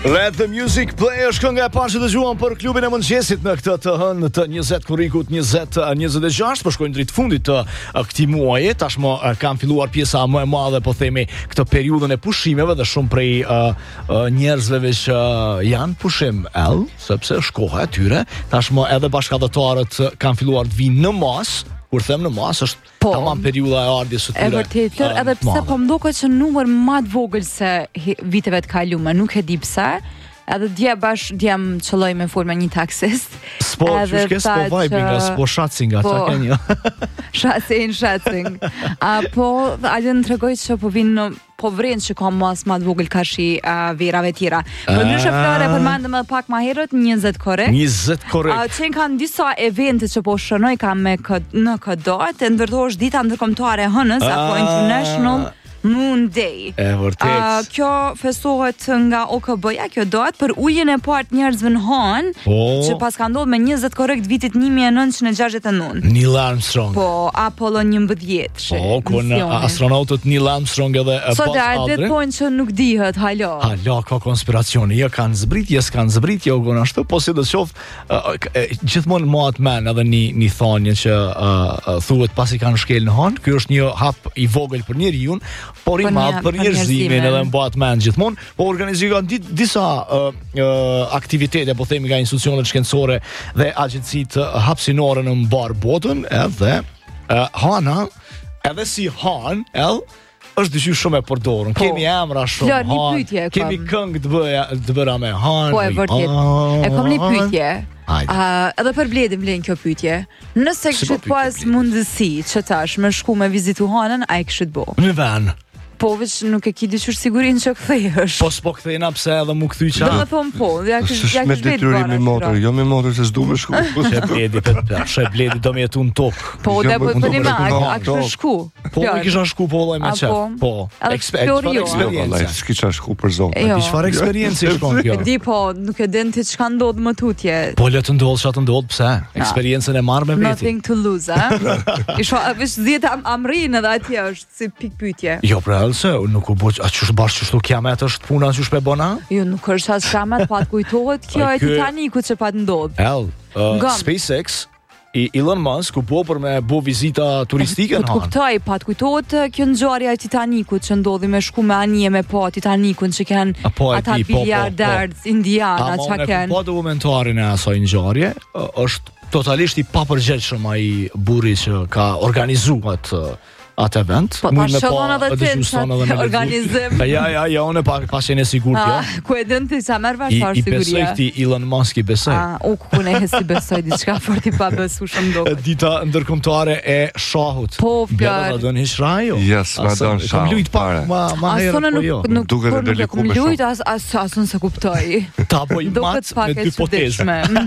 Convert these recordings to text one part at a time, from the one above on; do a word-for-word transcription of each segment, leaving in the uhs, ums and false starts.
Let the music play është kënga e parë që dëgjuam për klubin e mëngjesit në këtë të hënë të njëzet korrikut njëzet njëzet e gjashtë, po shkojnë drejt fundit të këtij muaji. Tashmë kam filluar pjesa më e madhe, po themi, këtë periudhën e pushimeve dhe shumë prej uh, uh, njerëzve që uh, janë pushim ell, sepse është koha e tyre. Tashmë edhe bashkëdhëtarët kanë filluar të vinë në mas. Kur them në mas, është po, tamam periudha e ardhjes së tyre. E vërtetë, uh, edhe pse po mduket që numër më të vogël se viteve të kaluara, nuk e di pse. Edhe dje bash djem qëlloj me forma një taksist. Spo, që shkes po vibing, nga spo shatsinga, po, ta kenja. Shatsing, shatsing. A po, ajde në tregoj që po vinë po vrenë që ka mas ma të vogël ka shi uh, verave tjera. Për ndryshe Flore, përmendëm edhe pak ma herët, njëzet korrekt. njëzet korrekt. Uh, qenë kanë disa evente që po shënoj ka me kët, në këtë datë, e ndërtohesh dita ndërkombëtare e hënës, apo International Moon Day. E vërtet. Uh, kjo festohet nga O K B-ja, kjo datë për ujin e parë të njerëzve në Han, oh. që pas ka ndodhur me njëzet korrekt vitit një mijë e nëntëqind e gjashtëdhjetë e nëntë. Neil Armstrong. Po, Apollo njëmbëdhjetë. Po, ku në astronautët Neil Armstrong edhe Buzz Aldrin. Sot e adet pojnë që nuk dihet, halo. Halo, ka konspiracioni. Jo kanë zbrit, jes kanë zbrit, jo gona ashtu, po si do të qoftë, uh, uh, gjithmonë mohat men edhe një, një thonje që uh, uh, thuhet pasi kanë shkel në Han, ky është një hap i vogël për njeriu, por i madh për njerëzimin, edhe mbahet mend gjithmonë, po organizojnë di, disa uh, uh, aktivitete, po themi, nga institucionet shkencore dhe agjencitë hapësinore në mbar botën, edhe uh, Hana, edhe si Han, el, është dyqysh shumë e përdorur. Po, kemi emra shumë, Flor, Han, pytje, kemi këngë të bëja të bëra me Han. Po, e vërtet. E kam një pyetje. Uh, edhe për Bledin vlen kjo pyetje. Nëse kishit pas mundësi që tash me shku me vizitu Hanën, a e kishit bo? Në ven. Po veç nuk e ki dyqysh sigurinë që kthehesh. Po s'po kthejna pse edhe mu kthy qa. Do me thonë po, ja kish ja me detyrim me motor, jo me motor se s'du me shku. She Bledi, she Bledi do me jetu në tokë. Po, dhe po të një me, a kështë shku? Po, me kisha shku po vëllaj me qef. Po, eksperiencë. S'kisha shku për zonë. Di çfarë eksperiencë shkon kjo? Di po, nuk e den ti çka ndodh më tutje. Po le të ndodh çka të ndodh, pse? Eksperiencën e marr me veti. Nothing to lose, a? Isha veç dhjetë amrin edhe atje është si pikë pyetje. Jo, pra se nuk u bëj, a çu bash çu kiamet është puna që shpe bona? Jo, nuk është as kiamet, pa të kujtohet kjo e Titanicut që pa të ndodh. El, uh, SpaceX i Elon Musk u bo për me bo vizita turistike në Han. Po të kuptoj, pa të kujtohet kjo ngjarja e Titanicut që ndodhi me shku me anije me pa Titanicun që kanë ata biliardarë indiana që kanë. Po dokumentarin e asaj ngjarje, është totalisht i papërgjegjshëm ai burri që ka organizuar atë event. Po ta shëllon edhe të të organizim. Ja, ja, ja, unë pa pasjen e sigurt, jo. Ku e dën ti sa merr vashar siguria. I besoj ti Elon Musk i besoj. Ah, u ku ne hesi besoj diçka fort i pa besueshëm do. Dita ndërkombëtare e shahut. Po, fjalë. Do doni shrajo? Yes, ma don shah. Kam luajt pak, ma ma herë po jo. Duket e delikuar. Kam luajt as as asun se kuptoj. Ta po i mat me dy potezë.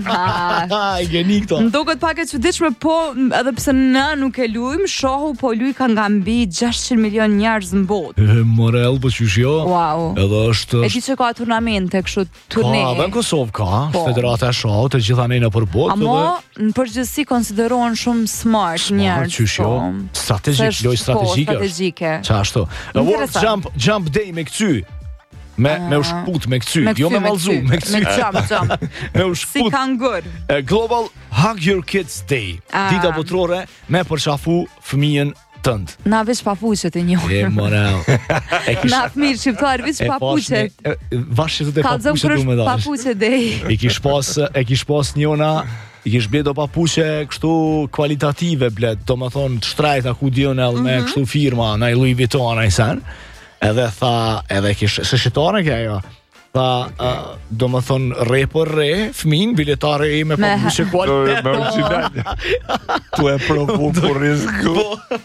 Ha, i geni këto. Duket pak e çuditshme, po edhe pse na nuk e luajm, shahu po luaj ka nga mbi gjashtëqind milion njerëz në botë. E morel po qysh jo. Wow. Edhe është E di që ka turnamente kështu turne. Ka, edhe në Kosovë ka, po. Federata e shahut të gjitha ne nëpër botë. Amo dhe... në përgjithësi konsiderohen shumë smart, smart njerëz. Qysh jo. Strategjik, loj strategjike. Po, strategjike. Çashtu. World Jump Jump Day me kcy. Me uh, me u shkput me kcy, jo me mallzu, me kcy. Me jump, jump. Me u shkput. Si kangur. Global Hug Your Kids Day. Uh. Dita botërore me përqafu fëmijën tënd. Na veç papuqet e njohur. E morel. E kish... Na fëmijë shqiptar veç papuqet. Vashë të papuqet u më dash. Papuqet dej. I kish pas, e kish pas njëna, i kish bledo papuqe kështu kualitative bled, domethënë të shtrejta ku diun edhe me kështu firma, na Louis Vuitton ai sen. Edhe tha, edhe kish se shitore kjo ajo. Tha, uh, do më thonë re për re, fmin, biletare e me papuqe kualitet. Me original. Tu e provu për rizku.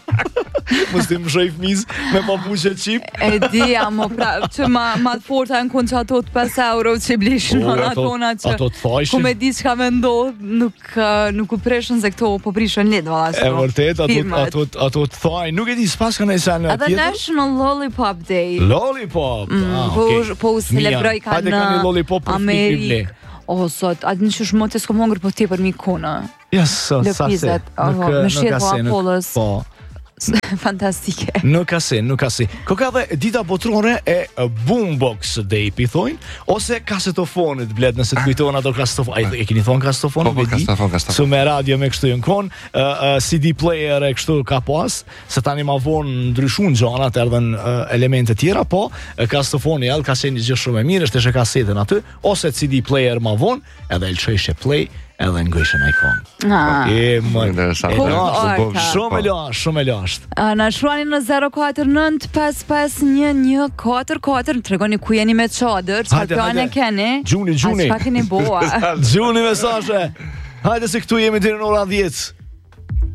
Mos ti më shoj fëmis me papuqe qip. E di, amo, pra, që ma, ma të forta në kun që ato të pesë euro që blishin në atona që ato të thajshin. Ku me di që ka me ndodh, nuk, nuk u preshën se këto po prishën lid, vala e vërtet, ato, ato, ato të thaj, nuk e di, s'pas ka nëjë sen tjetër. Edhe National Lollipop Day. Lollipop? Mm, ah, po, okay. Po u celebroj ka në Amerikë. O, sot, atë në qësh më të s'kom hongër po ti për mi kuna. Yes, sa se. Me shjetë po Apollës. Po. Fantastike. Nuk ka si, nuk ka si. Ko ka dhe dita botërore e Boombox Day, pi thojnë, ose kasetofonit, bled, nëse të kujtohen ato kasetofon. A e keni thonë kasetofon? Po, po, kasetofon, kasetofon. Su me radio me kështu jënë kon, uh, uh, C D player e kështu ka pas, se tani ma vonë ndryshun gjanat, erdhen uh, elemente tjera, po, uh, kasetofoni edhe ka qenë një gjë shumë e mirë, është e kasetën aty, ose C D player ma vonë, edhe lë çojshe play, edhe ngojshën ikon. Ah. E më Interesant. Cool. shumë e lashtë, shumë e lashtë. A, na shruani në zero katër nënt pesë pesë një një katër katër, tregoni ku jeni me çadër, çfarë Hajde, plane hajde. keni? Gjuni, gjuni. A çfarë keni bua? Gjuni mesazhe. Hajde se këtu jemi deri në ora dhjetë.